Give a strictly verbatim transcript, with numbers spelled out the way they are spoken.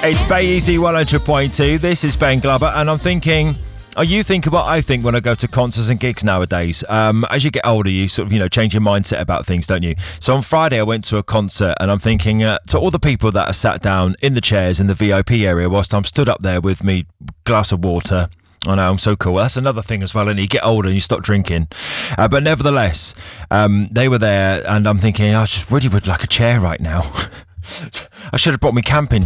It's Bay Easy one hundred point two. This is Ben Glover, and I'm thinking, are you thinking what I think when I go to concerts and gigs nowadays? Um, as you get older, you sort of, you know, change your mindset about things, don't you? So on Friday, I went to a concert, and I'm thinking uh, to all the people that are sat down in the chairs in the V I P area whilst I'm stood up there with me glass of water. I know, I'm so cool. That's another thing as well, and you get older and you stop drinking. Uh, but nevertheless, um, they were there, and I'm thinking, I just really would like a chair right now. I should have brought me camping